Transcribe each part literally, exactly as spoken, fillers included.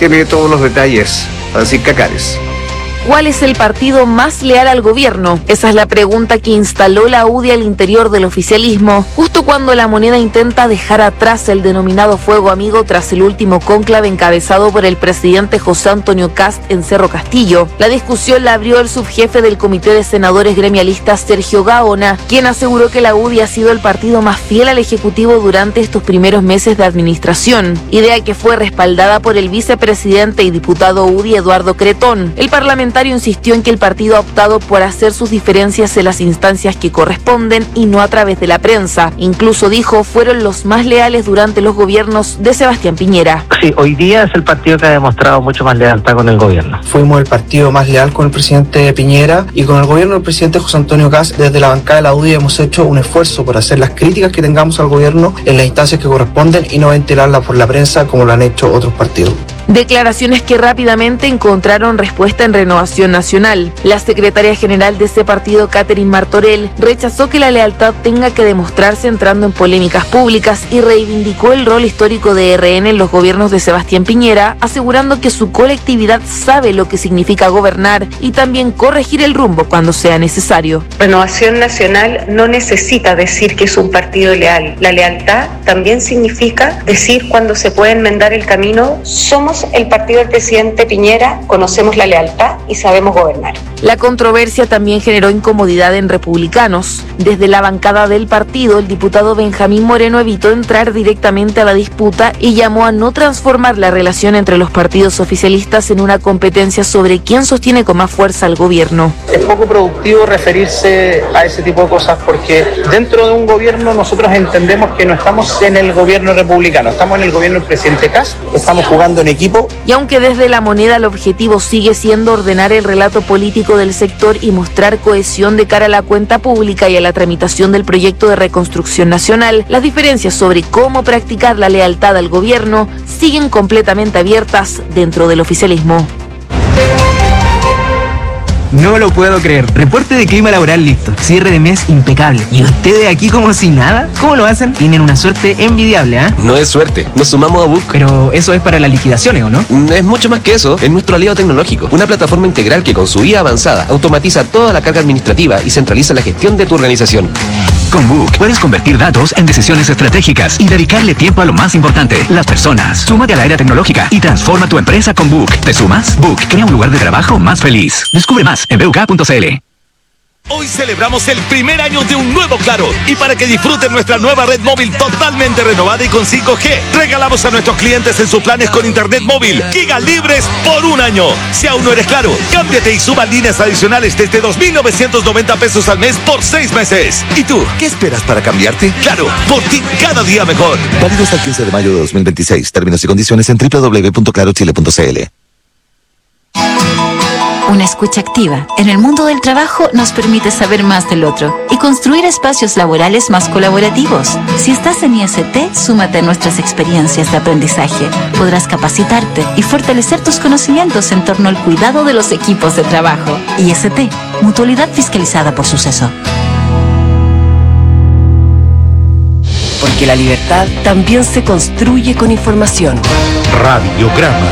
tiene todos los detalles. Francisca Cares. ¿Cuál es el partido más leal al gobierno? Esa es la pregunta que instaló la U D I al interior del oficialismo, justo cuando la moneda intenta dejar atrás el denominado fuego amigo tras el último cónclave encabezado por el presidente José Antonio Kast en Cerro Castillo. La discusión la abrió el subjefe del Comité de Senadores Gremialistas, Sergio Gaona, quien aseguró que la U D I ha sido el partido más fiel al Ejecutivo durante estos primeros meses de administración, idea que fue respaldada por el vicepresidente y diputado U D I Eduardo Cretón. El parlamentario insistió en que el partido ha optado por hacer sus diferencias en las instancias que corresponden y no a través de la prensa. Incluso dijo, fueron los más leales durante los gobiernos de Sebastián Piñera. Sí, hoy día es el partido que ha demostrado mucho más lealtad con el gobierno. Fuimos el partido más leal con el presidente Piñera y con el gobierno del presidente José Antonio Kast. Desde la bancada de la U D I hemos hecho un esfuerzo por hacer las críticas que tengamos al gobierno en las instancias que corresponden y no ventilarlas por la prensa como lo han hecho otros partidos. Declaraciones que rápidamente encontraron respuesta en Renovación Nacional. La secretaria general de ese partido, Catherine Martorell, rechazó que la lealtad tenga que demostrarse entrando en polémicas públicas y reivindicó el rol histórico de R N en los gobiernos de Sebastián Piñera, asegurando que su colectividad sabe lo que significa gobernar y también corregir el rumbo cuando sea necesario. Renovación Nacional no necesita decir que es un partido leal. La lealtad también significa decir cuando se puede enmendar el camino. Somos el partido del presidente Piñera, conocemos la lealtad y sabemos gobernar. La controversia también generó incomodidad en republicanos. Desde la bancada del partido, el diputado Benjamín Moreno evitó entrar directamente a la disputa y llamó a no transformar la relación entre los partidos oficialistas en una competencia sobre quién sostiene con más fuerza al gobierno. Es poco productivo referirse a ese tipo de cosas porque dentro de un gobierno nosotros entendemos que no estamos en el gobierno republicano, estamos en el gobierno del presidente Kast, estamos jugando en equipo. Y aunque desde la moneda el objetivo sigue siendo ordenar el relato político del sector y mostrar cohesión de cara a la cuenta pública y a la tramitación del proyecto de reconstrucción nacional, las diferencias sobre cómo practicar la lealtad al gobierno siguen completamente abiertas dentro del oficialismo. No lo puedo creer. Reporte de clima laboral listo. Cierre de mes impecable. ¿Y ustedes aquí como si nada? ¿Cómo lo hacen? Tienen una suerte envidiable, ¿ah? ¿eh? No es suerte. Nos sumamos a Book. Pero eso es para las liquidaciones, ¿o no? Es mucho más que eso. Es nuestro aliado tecnológico. Una plataforma integral que con su I A avanzada automatiza toda la carga administrativa y centraliza la gestión de tu organización. Con Book puedes convertir datos en decisiones estratégicas y dedicarle tiempo a lo más importante, las personas. Súmate a la era tecnológica y transforma tu empresa con Book. ¿Te sumas? Book crea un lugar de trabajo más feliz. Descubre más en b u k punto c l. Hoy celebramos el primer año de un nuevo Claro y para que disfruten nuestra nueva red móvil totalmente renovada y con cinco G, regalamos a nuestros clientes en sus planes con internet móvil gigas libres por un año. Si aún no eres Claro, cámbiate y suba líneas adicionales desde dos mil novecientos noventa pesos al mes por seis meses. ¿Y tú, qué esperas para cambiarte? Claro, por ti cada día mejor. Válido hasta el quince de mayo de dos mil veintiséis. Términos y condiciones en w w w punto claro chile punto c l. Una escucha activa en el mundo del trabajo nos permite saber más del otro y construir espacios laborales más colaborativos. Si estás en I S T, súmate a nuestras experiencias de aprendizaje. Podrás capacitarte y fortalecer tus conocimientos en torno al cuidado de los equipos de trabajo. I S T, mutualidad fiscalizada por Suceso. Porque la libertad también se construye con información. Radiograma.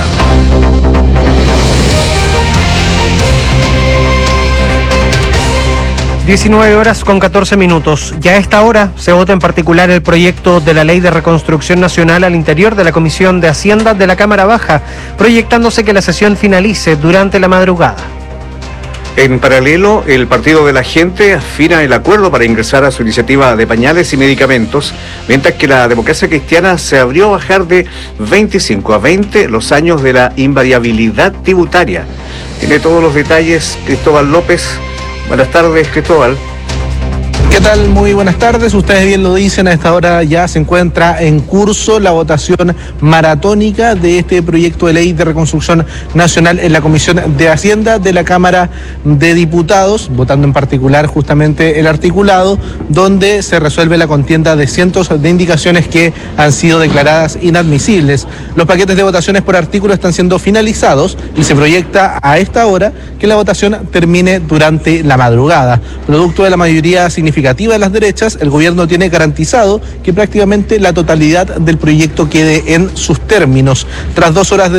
diecinueve horas con catorce minutos. Ya a esta hora se vota en particular el proyecto de la Ley de Reconstrucción Nacional al interior de la Comisión de Hacienda de la Cámara Baja, proyectándose que la sesión finalice durante la madrugada. En paralelo, el Partido de la Gente afina el acuerdo para ingresar a su iniciativa de pañales y medicamentos, mientras que la Democracia Cristiana se abrió a bajar de veinticinco a veinte los años de la invariabilidad tributaria. Tiene todos los detalles Cristóbal López. Buenas tardes, Cristóbal. ¿Qué tal? Muy buenas tardes. Ustedes bien lo dicen, a esta hora ya se encuentra en curso la votación maratónica de este proyecto de ley de reconstrucción nacional en la Comisión de Hacienda de la Cámara de Diputados, votando en particular justamente el articulado, donde se resuelve la contienda de cientos de indicaciones que han sido declaradas inadmisibles. Los paquetes de votaciones por artículo están siendo finalizados y se proyecta a esta hora que la votación termine durante la madrugada. Producto de la mayoría significativa de las derechas, el gobierno tiene garantizado que prácticamente la totalidad del proyecto quede en sus términos. Tras dos horas de